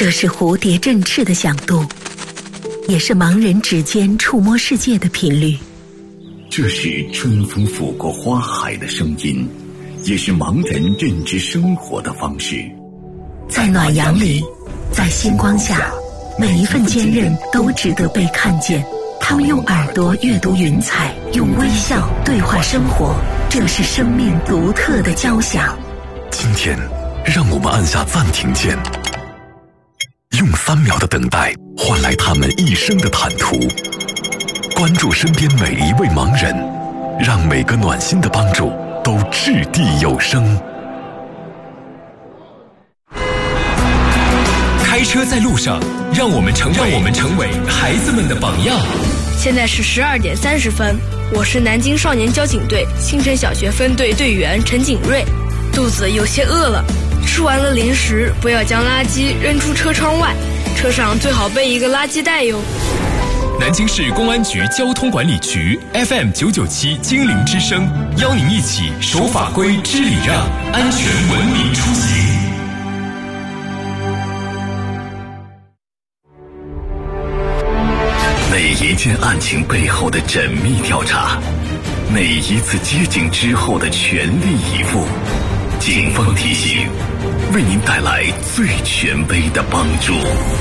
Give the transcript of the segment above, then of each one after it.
这是蝴蝶振翅的响度，也是盲人指尖触摸世界的频率。 这是春风拂过花海的声音，也是盲人认知生活的方式。 在暖阳里，在星光下，每一份坚韧都值得被看见。他们用耳朵阅读云彩，用微笑对话生活，这是生命独特的交响。 今天让我们按下暂停键，用3秒的等待换来他们一生的坦途。关注身边每一位盲人，让每个暖心的帮助都掷地有声。 开车在路上，让我们成为孩子们的榜样。 现在是12点30分，我是南京少年交警队新城小学分队队员陈景瑞，肚子有些饿了，吃完了零食不要将垃圾扔出车窗外，车上最好备一个垃圾袋哟。 南京市公安局交通管理局 FM 997精灵之声，邀您一起守法规、知礼让，安全文明出行。 每一件案情背后的缜密调查，每一次接警之后的全力以赴，警方提醒，为您带来最权威的帮助。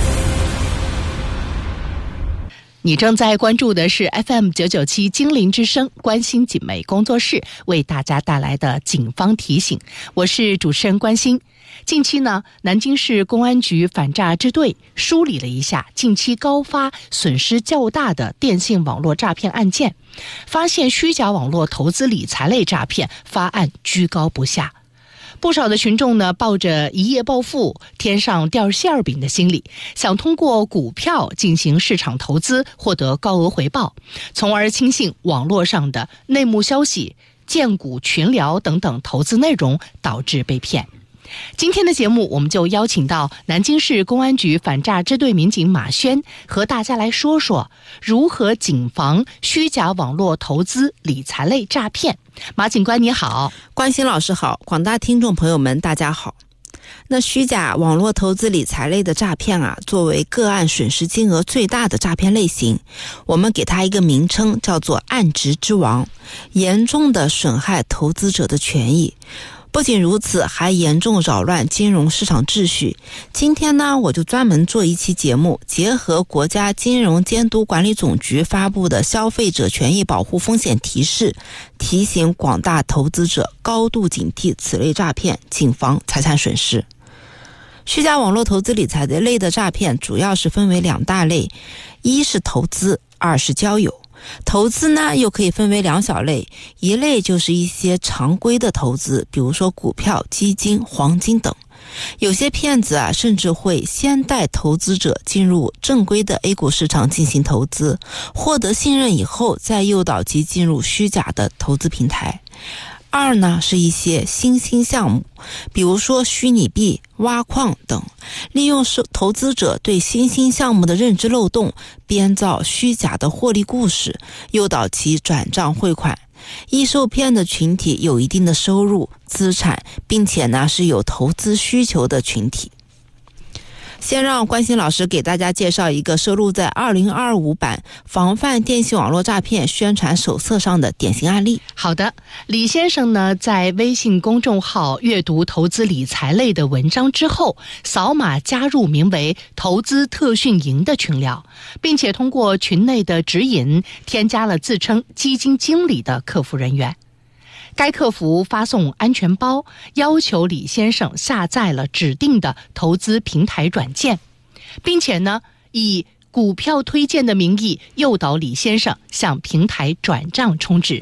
你正在关注的是 FM 997精灵之声关心警媒工作室为大家带来的警方提醒，我是主持人关心。近期呢，南京市公安局反诈支队梳理了一下近期高发损失较大的电信网络诈骗案件，发现虚假网络投资理财类诈骗发案居高不下。不少的群众呢，抱着一夜暴富、天上掉馅饼的心理，想通过股票进行市场投资，获得高额回报，从而轻信网络上的内幕消息、荐股群聊等等投资内容，导致被骗。今天的节目，我们就邀请到南京市公安局反诈支队民警马轩，和大家来说说如何谨防虚假网络投资理财类诈骗。马警官你好。 关心老师好，广大听众朋友们大家好。那虚假网络投资理财类的诈骗啊，作为个案损失金额最大的诈骗类型，我们给它一个名称叫做案值之王，严重的损害投资者的权益。不仅如此，还严重扰乱金融市场秩序。今天呢，我就专门做一期节目，结合国家金融监督管理总局发布的消费者权益保护风险提示，提醒广大投资者高度警惕此类诈骗，谨防财产损失。虚假网络投资理财类的诈骗主要是分为2大类，一是投资，二是交友。投资呢，又可以分为2小类，一类就是一些常规的投资，比如说股票、基金、黄金等。有些骗子啊，甚至会先带投资者进入正规的 A 股市场进行投资，获得信任以后，再诱导其进入虚假的投资平台。二呢，是一些新兴项目，比如说虚拟币、挖矿等，利用投资者对新兴项目的认知漏洞，编造虚假的获利故事，诱导其转账汇款。易受骗的群体有一定的收入、资产，并且呢是有投资需求的群体。先让关心老师给大家介绍一个收录在2025版防范电信网络诈骗宣传手册上的典型案例。 好的，李先生呢，在微信公众号阅读投资理财类的文章之后，扫码加入名为投资特训营的群聊，并且通过群内的指引添加了自称基金经理的客服人员。该客服发送安全包，要求李先生下载了指定的投资平台软件，并且呢，以股票推荐的名义诱导李先生向平台转账充值。